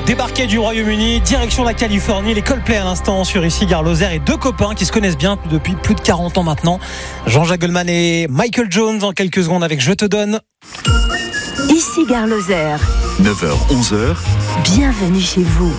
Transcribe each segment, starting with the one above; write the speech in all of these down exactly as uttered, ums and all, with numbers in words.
Débarqué du Royaume-Uni, direction la Californie, les Coldplay à l'instant sur Ici Gare Lozère et deux copains qui se connaissent bien depuis plus de quarante ans maintenant. Jean-Jacques Goldman et Michael Jones en quelques secondes avec Je te donne. Ici Gare Lozère. neuf heures onze heures. Bienvenue chez vous.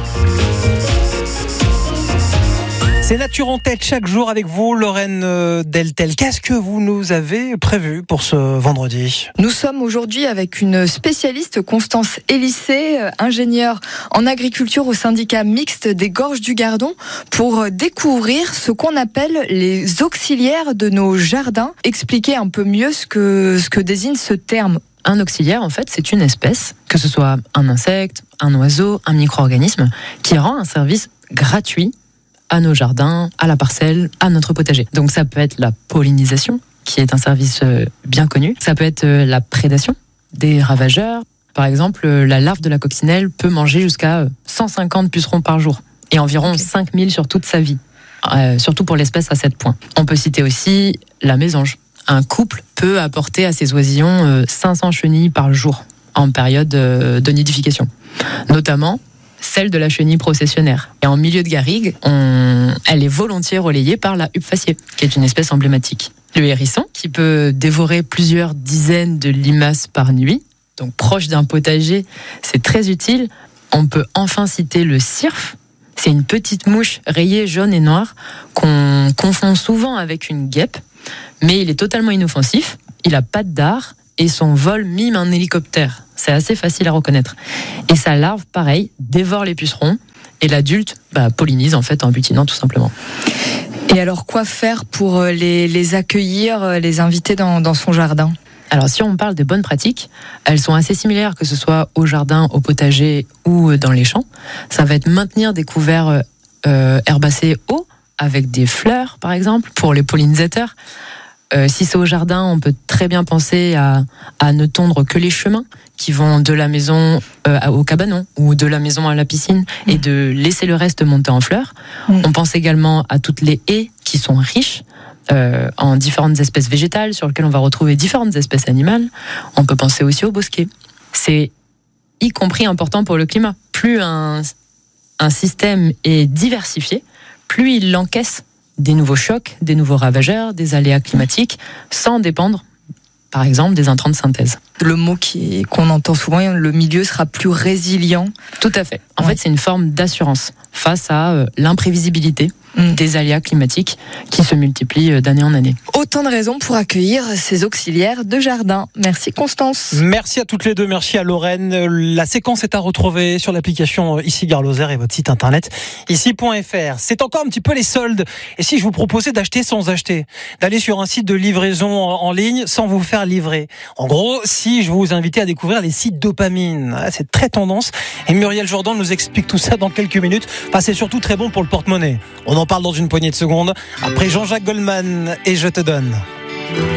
C'est Nature en tête chaque jour avec vous, Lorraine Deltel. Qu'est-ce que vous nous avez prévu pour ce vendredi ? Nous sommes aujourd'hui avec une spécialiste, Constance Élissé, ingénieure en agriculture au syndicat mixte des Gorges du Gardon, pour découvrir ce qu'on appelle les auxiliaires de nos jardins. Expliquer un peu mieux ce que, ce que désigne ce terme. Un auxiliaire, en fait, c'est une espèce, que ce soit un insecte, un oiseau, un micro-organisme, qui rend un service gratuit à nos jardins, à la parcelle, à notre potager. Donc ça peut être la pollinisation, qui est un service bien connu. Ça peut être la prédation des ravageurs. Par exemple, la larve de la coccinelle peut manger jusqu'à cent cinquante pucerons par jour et environ okay. cinq mille sur toute sa vie, euh, surtout pour l'espèce à sept points. On peut citer aussi la mésange. Un couple peut apporter à ses oisillons euh, cinq cents chenilles par jour en période euh, de nidification. Notamment celle de la chenille processionnaire. Et en milieu de garrigue, on... elle est volontiers relayée par la huppe faciée, qui est une espèce emblématique. Le hérisson, qui peut dévorer plusieurs dizaines de limaces par nuit, donc proche d'un potager, c'est très utile. On peut enfin citer le cirfe. C'est une petite mouche rayée jaune et noire qu'on confond souvent avec une guêpe, mais il est totalement inoffensif, il a pas de dard et son vol mime un hélicoptère. C'est assez facile à reconnaître. Et sa larve, pareil, dévore les pucerons et l'adulte bah, pollinise en fait en butinant tout simplement. Et alors quoi faire pour les, les accueillir, les inviter dans, dans son jardin ? Alors si on parle des bonnes pratiques, elles sont assez similaires que ce soit au jardin, au potager ou dans les champs. Ça va être maintenir des couverts euh, herbacés hauts avec des fleurs par exemple pour les pollinisateurs. Euh, si c'est au jardin, on peut très bien penser à, à ne tondre que les chemins qui vont de la maison euh, au cabanon ou de la maison à la piscine mmh. et de laisser le reste monter en fleurs. Mmh. On pense également à toutes les haies qui sont riches euh, en différentes espèces végétales sur lesquelles on va retrouver différentes espèces animales. On peut penser aussi aux bosquets. C'est y compris important pour le climat. Plus un, un système est diversifié, plus il encaisse des nouveaux chocs, des nouveaux ravageurs, des aléas climatiques, sans dépendre, par exemple, des intrants de synthèse. Le mot qui, qu'on entend souvent, le milieu sera plus résilient. Tout à fait. En ouais. fait, c'est une forme d'assurance face à euh, l'imprévisibilité mmh. des aléas climatiques qui se multiplient d'année en année. Autant de raisons pour accueillir ces auxiliaires de jardin. Merci Constance. Merci à toutes les deux, merci à Lorraine. La séquence est à retrouver sur l'application Ici Gare Lozère et votre site internet ici point f r. C'est encore un petit peu les soldes. Et si je vous proposais d'acheter sans acheter, d'aller sur un site de livraison en ligne sans vous faire livrer. En gros, si je vous invitais à découvrir les sites dopamine, c'est très tendance. Et Muriel Jourdan nous explique tout ça dans quelques minutes. Enfin, c'est surtout très bon pour le porte-monnaie. On en parle dans une poignée de secondes. Après Jean-Jacques Goldman et Je te donne.